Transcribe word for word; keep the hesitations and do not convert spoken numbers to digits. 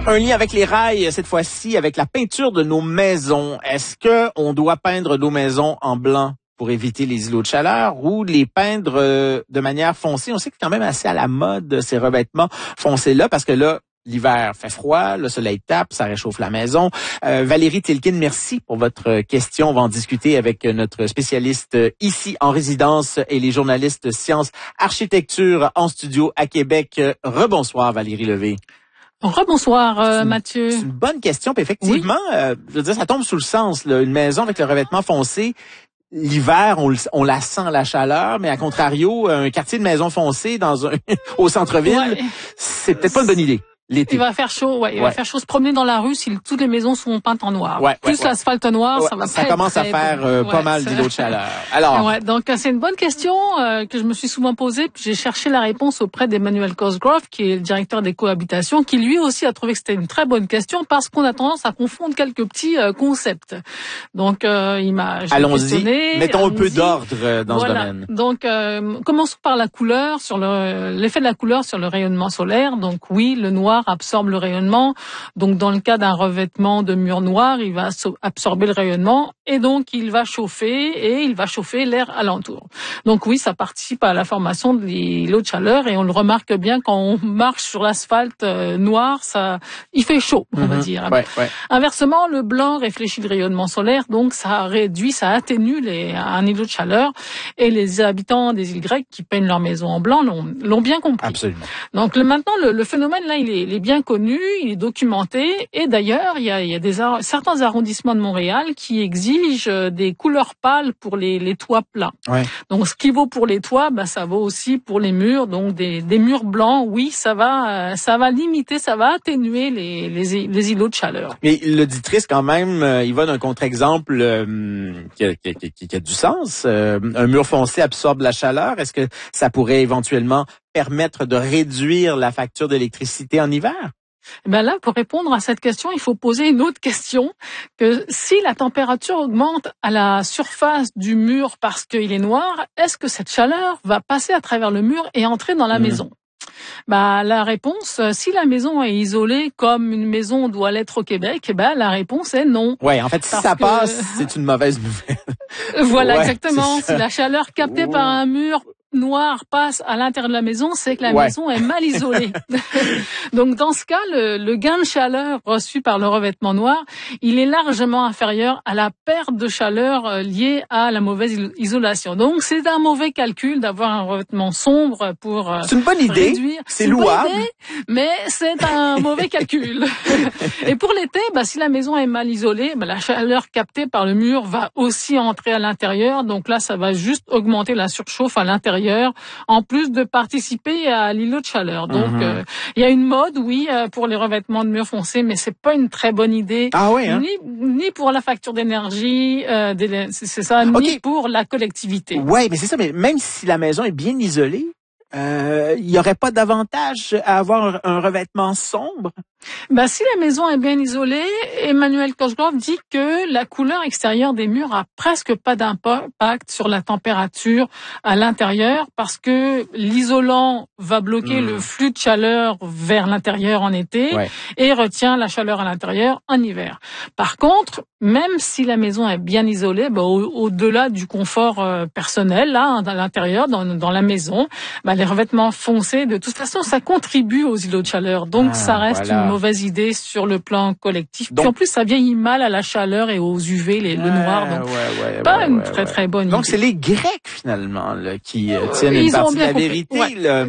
Un lien avec les rails, cette fois-ci, avec la peinture de nos maisons. Est-ce que on doit peindre nos maisons en blanc pour éviter les îlots de chaleur ou les peindre euh, de manière foncée? On sait que c'est quand même assez à la mode, ces revêtements foncés-là, parce que là, l'hiver fait froid, le soleil tape, ça réchauffe la maison. Euh, Valérie Tilkin, merci pour votre question. On va en discuter avec notre spécialiste ici en résidence et les journalistes sciences architecture en studio à Québec. Rebonsoir Valérie Levé. Rebonsoir euh, une, Mathieu. C'est une bonne question. Puis effectivement, oui. euh, je veux dire, ça tombe sous le sens. Là. Une maison avec le revêtement foncé, l'hiver, on, on la sent la chaleur, mais à contrario, un quartier de maison foncée dans un au centre-ville, ouais. c'est peut-être pas une bonne idée. L'été. Il va faire chaud, ouais. Il ouais. va faire chaud se promener dans la rue si toutes les maisons sont peintes en noir. Ouais, Plus ouais, l'asphalte noir, ouais, ça va ça pas commence être à faire euh, ouais, pas mal d'îlots de chaleur. Alors. Ouais, donc c'est une bonne question euh, que je me suis souvent posée. Puis j'ai cherché la réponse auprès d'Emmanuel Cosgrove, qui est le directeur des cohabitations, qui lui aussi a trouvé que c'était une très bonne question parce qu'on a tendance à confondre quelques petits euh, concepts. Donc euh, il m'a allons-y, mettons un peu d'ordre dans voilà. ce domaine. Donc euh, commençons par la couleur, sur le l'effet de la couleur sur le rayonnement solaire. Donc oui, le noir absorbe le rayonnement. Donc, dans le cas d'un revêtement de mur noir, il va absorber le rayonnement et donc il va chauffer et il va chauffer l'air alentour. Donc oui, ça participe à la formation de l'îlot de chaleur et on le remarque bien quand on marche sur l'asphalte noir, ça, il fait chaud, on mmh, va dire. Ouais, ouais. Inversement, le blanc réfléchit le rayonnement solaire, donc ça réduit, ça atténue les, un îlot de chaleur et les habitants des îles grecques qui peignent leur maison en blanc l'ont, l'ont bien compris. Absolument. Donc le, maintenant, le, le phénomène là, il est, il est bien connu. Il est documenté et d'ailleurs il y a, il y a des certains arrondissements de Montréal qui exigent des couleurs pâles pour les, les toits plats. Ouais. Donc ce qui vaut pour les toits, bah ça vaut aussi pour les murs. Donc des, des murs blancs, oui, ça va, ça va limiter, ça va atténuer les, les, les îlots de chaleur. Mais l'auditrice quand même, euh, il va d'un contre-exemple euh, qui, a, qui, qui, qui a du sens. Euh, un mur foncé absorbe la chaleur. Est-ce que ça pourrait éventuellement permettre de réduire la facture d'électricité en hiver? Ben là, pour répondre à cette question, il faut poser une autre question, que si la température augmente à la surface du mur parce qu'il est noir, est-ce que cette chaleur va passer à travers le mur et entrer dans la mmh. maison? Bah, la réponse, si la maison est isolée comme une maison doit l'être au Québec, bah, la réponse est non. Ouais, en fait, si ça que... passe, c'est une mauvaise nouvelle. Voilà, ouais, exactement. Si la chaleur captée oh. par un mur noir passe à l'intérieur de la maison, c'est que la ouais. maison est mal isolée. Donc dans ce cas, le, le gain de chaleur reçu par le revêtement noir, il est largement inférieur à la perte de chaleur liée à la mauvaise isolation. Donc c'est un mauvais calcul d'avoir un revêtement sombre pour c'est une bonne idée, réduire. c'est, c'est louable, idée, mais c'est un mauvais calcul. Et pour l'été, bah, si la maison est mal isolée, bah, la chaleur captée par le mur va aussi entrer à l'intérieur. Donc là, ça va juste augmenter la surchauffe à l'intérieur, en plus de participer à l'îlot de chaleur. Donc, il mmh. euh, y a une mode, oui, euh, pour les revêtements de murs foncés, mais c'est pas une très bonne idée. Ah oui, hein? Ni, ni pour la facture d'énergie, euh, c'est ça, okay. ni pour la collectivité. Ouais, mais c'est ça. Mais même si la maison est bien isolée, il euh, y aurait pas d'avantage à avoir un, un revêtement sombre? Ben, si la maison est bien isolée, Emmanuel Cosgrove dit que la couleur extérieure des murs a presque pas d'impact sur la température à l'intérieur parce que l'isolant va bloquer mmh. le flux de chaleur vers l'intérieur en été ouais. et retient la chaleur à l'intérieur en hiver. Par contre, même si la maison est bien isolée, ben, au, au-delà du confort euh, personnel, là, à l'intérieur, dans, dans la maison, ben, les revêtements foncés, de toute façon, ça contribue aux îlots de chaleur. Donc, ah, ça reste voilà. une mauvaise idée sur le plan collectif. Donc, puis en plus, ça vieillit mal à la chaleur et aux U V, les, le noir. Donc, ouais, ouais, pas ouais, une ouais, très, ouais. très bonne donc, idée. Donc, c'est les Grecs, finalement, là, qui euh, tiennent Ils une partie de la compris. vérité. Ouais. Là.